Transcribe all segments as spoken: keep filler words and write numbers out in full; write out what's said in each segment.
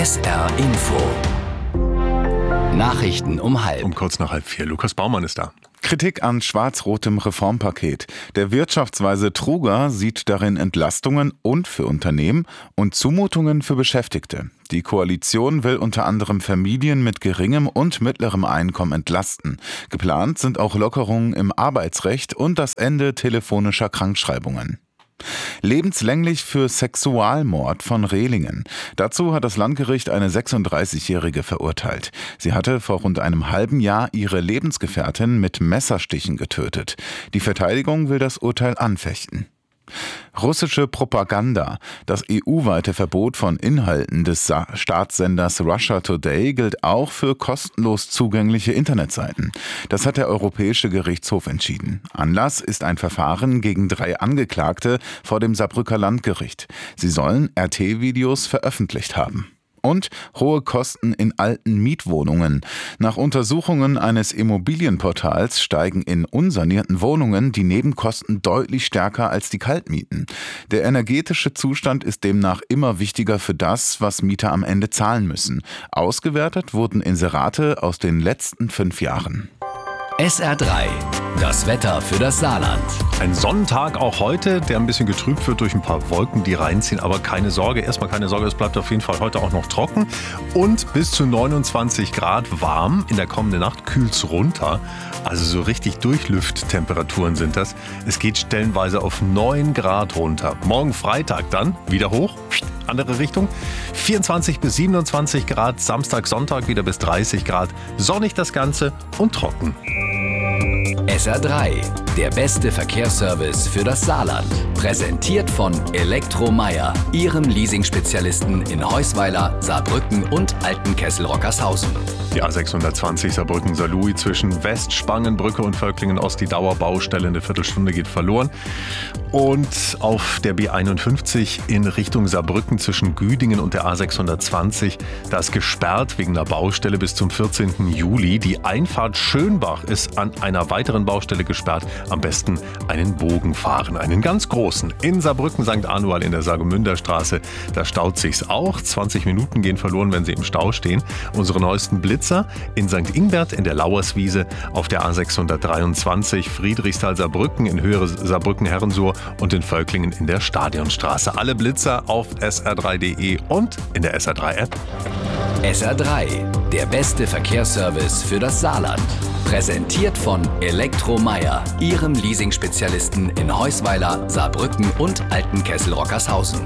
S R Info. Nachrichten um halb. Um kurz nach halb vier. Lukas Baumann ist da. Kritik an schwarz-rotem Reformpaket. Der Wirtschaftsweise Truger sieht darin Entlastungen und für Unternehmen und Zumutungen für Beschäftigte. Die Koalition will unter anderem Familien mit geringem und mittlerem Einkommen entlasten. Geplant sind auch Lockerungen im Arbeitsrecht und das Ende telefonischer Krankschreibungen. Lebenslänglich für Sexualmord von Rehlingen. Dazu hat das Landgericht eine sechsunddreißigjährige verurteilt. Sie hatte vor rund einem halben Jahr ihre Lebensgefährtin mit Messerstichen getötet. Die Verteidigung will das Urteil anfechten. Russische Propaganda. Das E U-weite Verbot von Inhalten des Sa- Staatssenders Russia Today gilt auch für kostenlos zugängliche Internetseiten. Das hat der Europäische Gerichtshof entschieden. Anlass ist ein Verfahren gegen drei Angeklagte vor dem Saarbrücker Landgericht. Sie sollen R T-Videos veröffentlicht haben. Und hohe Kosten in alten Mietwohnungen. Nach Untersuchungen eines Immobilienportals steigen in unsanierten Wohnungen die Nebenkosten deutlich stärker als die Kaltmieten. Der energetische Zustand ist demnach immer wichtiger für das, was Mieter am Ende zahlen müssen. Ausgewertet wurden Inserate aus den letzten fünf Jahren. S R drei. Das Wetter für das Saarland. Ein Sonnentag auch heute, der ein bisschen getrübt wird durch ein paar Wolken, die reinziehen. Aber keine Sorge, erstmal keine Sorge, es bleibt auf jeden Fall heute auch noch trocken. Und bis zu neunundzwanzig Grad warm. In der kommenden Nacht kühlt es runter. Also so richtig Durchlüfttemperaturen sind das. Es geht stellenweise auf neun Grad runter. Morgen Freitag dann wieder hoch, andere Richtung. vierundzwanzig bis siebenundzwanzig Grad, Samstag, Sonntag wieder bis dreißig Grad. Sonnig das Ganze und trocken. S R drei. Der beste Verkehrsservice für das Saarland. Präsentiert von Elektromeier, Ihrem Leasing-Spezialisten in Heusweiler, Saarbrücken und Altenkessel-Rockershausen. Die A sechshundertzwanzig Saarbrücken-Saarlouis zwischen West-Spangenbrücke und Völklingen-Ost, die Dauerbaustelle, eine Viertelstunde geht verloren. Und auf der B einundfünfzig in Richtung Saarbrücken zwischen Güdingen und der A sechshundertzwanzig, da ist gesperrt wegen einer Baustelle bis zum vierzehnten Juli. Die Einfahrt Schönbach ist an einer weiteren Baustelle gesperrt. Am besten einen Bogen fahren, einen ganz großen. In Saarbrücken Sankt Anual in der Saargemünderstraße, da staut sich's auch. zwanzig Minuten gehen verloren, wenn Sie im Stau stehen. Unsere neuesten Blitzer in Sankt Ingbert in der Lauerswiese, auf der A sechshundertdreiundzwanzig Friedrichsthal-Saarbrücken in Höhere Saarbrücken-Herrensohr und in Völklingen in der Stadionstraße. Alle Blitzer auf S R drei punkt de und in der S R drei App. S R drei. Der beste Verkehrsservice für das Saarland. Präsentiert von Elektromeier, Ihrem Leasing-Spezialisten in Heusweiler, Saarbrücken und Altenkessel-Rockershausen.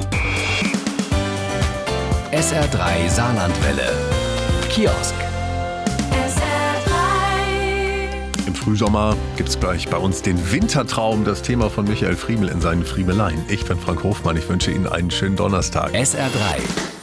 S R drei Saarlandwelle. Kiosk. S R drei. Im Frühsommer gibt es gleich bei uns den Wintertraum, das Thema von Michael Friemel in seinen Friemeleien. Ich bin Frank Hofmann, ich wünsche Ihnen einen schönen Donnerstag. S R drei.